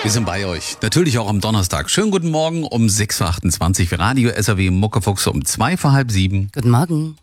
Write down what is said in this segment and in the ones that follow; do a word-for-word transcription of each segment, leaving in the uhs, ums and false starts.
Wir sind bei euch. Natürlich auch am Donnerstag. Schönen guten Morgen um sechs Uhr achtundzwanzig für Radio S R W Muckefuchs um zwei vor halb sieben. Guten Morgen.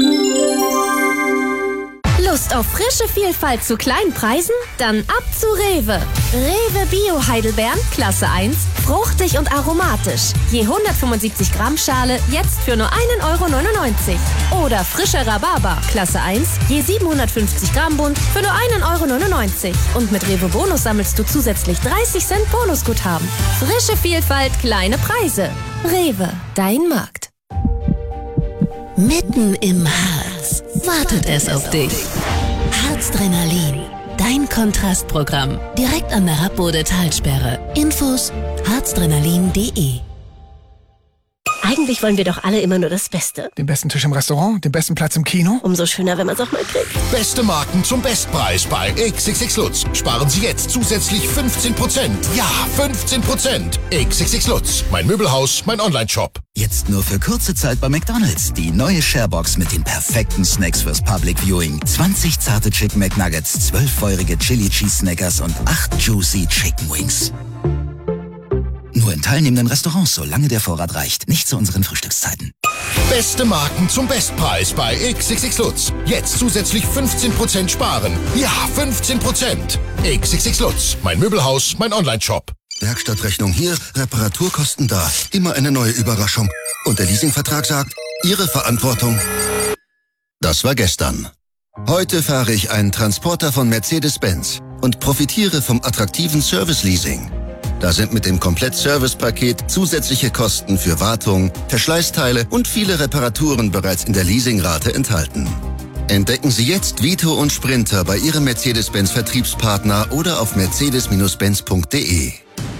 Lust auf frische Vielfalt zu kleinen Preisen? Dann ab zu Rewe. Rewe Bio Heidelbeeren, Klasse eins, fruchtig und aromatisch. Je hundertfünfundsiebzig Gramm Schale, jetzt für nur ein Euro neunundneunzig. Oder frischer Rhabarber, Klasse eins, je siebenhundertfünfzig Gramm Bund, für nur ein Euro neunundneunzig. Und mit Rewe Bonus sammelst du zusätzlich dreißig Cent Bonusguthaben. Frische Vielfalt, kleine Preise. Rewe, dein Markt. Mitten im Harz wartet es auf dich. Harzdrenalin, dein Kontrastprogramm. Direkt an der Rappbode-Talsperre. Infos harzdrenalin punkt de. Eigentlich wollen wir doch alle immer nur das Beste. Den besten Tisch im Restaurant, den besten Platz im Kino. Umso schöner, wenn man es auch mal kriegt. Beste Marken zum Bestpreis bei X X X Lutz. Sparen Sie jetzt zusätzlich fünfzehn Prozent. Ja, fünfzehn Prozent. X X X Lutz. Mein Möbelhaus, mein Online-Shop. Jetzt nur für kurze Zeit bei McDonald's. Die neue Sharebox mit den perfekten Snacks fürs Public Viewing. zwanzig zarte Chicken McNuggets, zwölf feurige Chili Cheese Snackers und acht Juicy Chicken Wings. Nur in teilnehmenden Restaurants, solange der Vorrat reicht. Nicht zu unseren Frühstückszeiten. Beste Marken zum Bestpreis bei X X X Lutz. Jetzt zusätzlich fünfzehn Prozent sparen. Ja, fünfzehn Prozent. X X X Lutz. Mein Möbelhaus, mein Online-Shop. Werkstattrechnung hier, Reparaturkosten da. Immer eine neue Überraschung. Und der Leasingvertrag sagt, Ihre Verantwortung. Das war gestern. Heute fahre ich einen Transporter von Mercedes-Benz und profitiere vom attraktiven Service-Leasing. Da sind mit dem Komplett-Service-Paket zusätzliche Kosten für Wartung, Verschleißteile und viele Reparaturen bereits in der Leasingrate enthalten. Entdecken Sie jetzt Vito und Sprinter bei Ihrem Mercedes-Benz-Vertriebspartner oder auf mercedes Benz punkt de.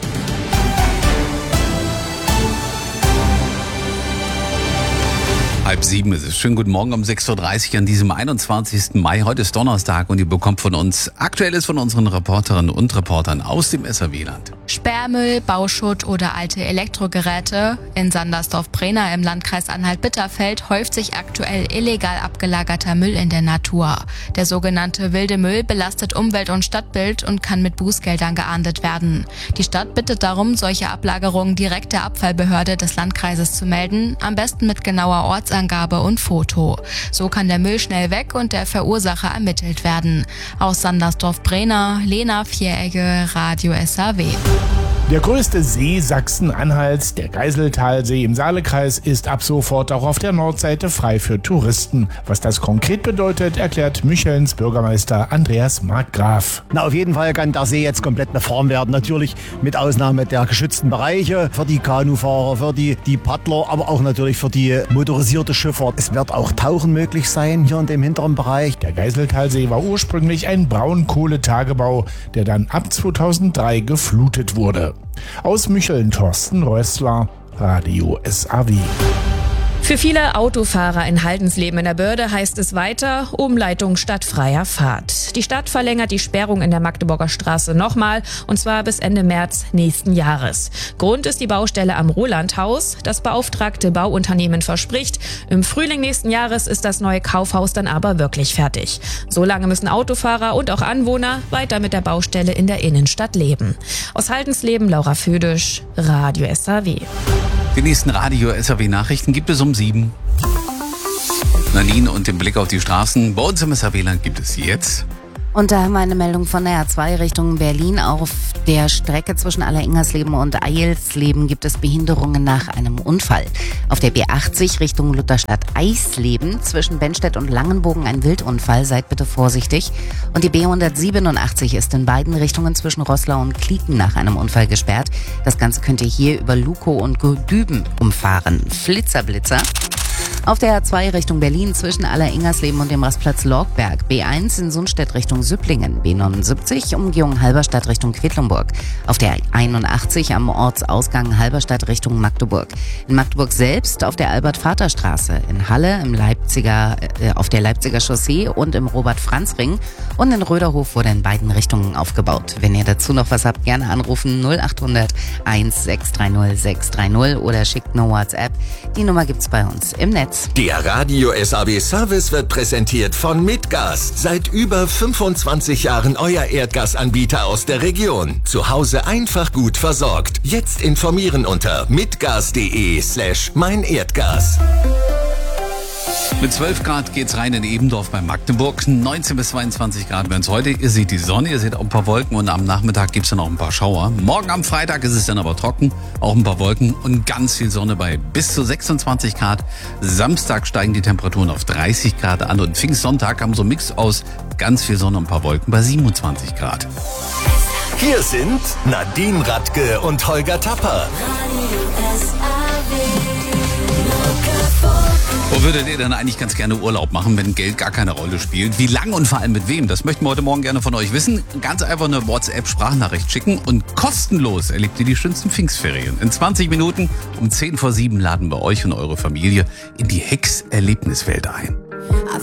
Halb sieben ist es. Schönen guten Morgen um sechs Uhr dreißig an diesem einundzwanzigsten Mai. Heute ist Donnerstag und ihr bekommt von uns Aktuelles von unseren Reporterinnen und Reportern aus dem S R W-Land. Sperrmüll, Bauschutt oder alte Elektrogeräte. In Sandersdorf-Brena im Landkreis Anhalt-Bitterfeld häuft sich aktuell illegal abgelagerter Müll in der Natur. Der sogenannte wilde Müll belastet Umwelt- und Stadtbild und kann mit Bußgeldern geahndet werden. Die Stadt bittet darum, solche Ablagerungen direkt der Abfallbehörde des Landkreises zu melden, am besten mit genauer Ortsangabe und Foto. So kann der Müll schnell weg und der Verursacher ermittelt werden. Aus Sandersdorf-Brena, Lena Vieregge, Radio S R W. Der größte See Sachsen-Anhalts, der Geiseltalsee im Saalekreis, ist ab sofort auch auf der Nordseite frei für Touristen. Was das konkret bedeutet, erklärt Müchelns Bürgermeister Andreas Markgraf. Na, auf jeden Fall kann der See jetzt komplett befahren werden. Natürlich mit Ausnahme der geschützten Bereiche für die Kanufahrer, für die, die Paddler, aber auch natürlich für die motorisierte Schifffahrt. Es wird auch Tauchen möglich sein hier in dem hinteren Bereich. Der Geiseltalsee war ursprünglich ein Braunkohletagebau, der dann ab zweitausenddrei geflutet wurde. Aus Mücheln Thorsten Rössler, Radio S R W. Für viele Autofahrer in Haldensleben in der Börde heißt es weiter Umleitung statt freier Fahrt. Die Stadt verlängert die Sperrung in der Magdeburger Straße nochmal, und zwar bis Ende März nächsten Jahres. Grund ist die Baustelle am Rolandhaus. Das beauftragte Bauunternehmen verspricht, im Frühling nächsten Jahres ist das neue Kaufhaus dann aber wirklich fertig. Solange müssen Autofahrer und auch Anwohner weiter mit der Baustelle in der Innenstadt leben. Aus Haldensleben Laura Födisch, Radio S R W. Die nächsten Radio S R W-Nachrichten gibt es um sieben. Nadine und den Blick auf die Straßen. Bei uns im S R W-Land gibt es jetzt. Und da haben wir eine Meldung von der A zwei Richtung Berlin. Auf der Strecke zwischen Alleringersleben und Eilsleben gibt es Behinderungen nach einem Unfall. Auf der B achtzig Richtung Lutherstadt-Eisleben zwischen Bennstedt und Langenbogen ein Wildunfall. Seid bitte vorsichtig. Und die B hundertsiebenundachtzig ist in beiden Richtungen zwischen Roßlau und Klieken nach einem Unfall gesperrt. Das Ganze könnt ihr hier über Lukow und Düben umfahren. Flitzerblitzer. Auf der A zwei Richtung Berlin zwischen Alleringersleben und dem Rastplatz Lorgberg. B eins in Sundstedt Richtung Süpplingen. B neunundsiebzig Umgehung Halberstadt Richtung Quedlinburg. Auf der einundachtzig am Ortsausgang Halberstadt Richtung Magdeburg. In Magdeburg selbst auf der Albert-Vater-Straße. In Halle im Leipziger, äh, auf der Leipziger Chaussee und im Robert-Franz-Ring. Und in Röderhof wurde in beiden Richtungen aufgebaut. Wenn ihr dazu noch was habt, gerne anrufen null acht hundert eins sechs drei null sechs drei null oder schickt eine WhatsApp. Die Nummer gibt's bei uns im Netz. Der Radio S A B Service wird präsentiert von Mitgas. Seit über fünfundzwanzig Jahren euer Erdgasanbieter aus der Region. Zu Hause einfach gut versorgt. Jetzt informieren unter mitgas.de slash mein Erdgas. Mit zwölf Grad geht's rein in Ebendorf bei Magdeburg. neunzehn bis zweiundzwanzig Grad werden es heute. Ihr seht die Sonne, ihr seht auch ein paar Wolken und am Nachmittag gibt's dann auch ein paar Schauer. Morgen am Freitag ist es dann aber trocken, auch ein paar Wolken und ganz viel Sonne bei bis zu sechsundzwanzig Grad. Samstag steigen die Temperaturen auf dreißig Grad an und Pfingstsonntag haben so einen Mix aus ganz viel Sonne und ein paar Wolken bei siebenundzwanzig Grad. Hier sind Nadine Radke und Holger Tapper. Wo würdet ihr denn eigentlich ganz gerne Urlaub machen, wenn Geld gar keine Rolle spielt? Wie lang und vor allem mit wem? Das möchten wir heute Morgen gerne von euch wissen. Ganz einfach eine WhatsApp-Sprachnachricht schicken und kostenlos erlebt ihr die schönsten Pfingstferien. In zwanzig Minuten um zehn vor sieben laden wir euch und eure Familie in die Hex-Erlebniswelt ein.